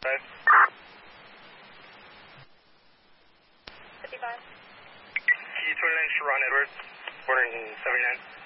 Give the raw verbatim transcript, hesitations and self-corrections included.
Five. fifty-five. Key twin lane, Sharon Edwards, border seventy-nine.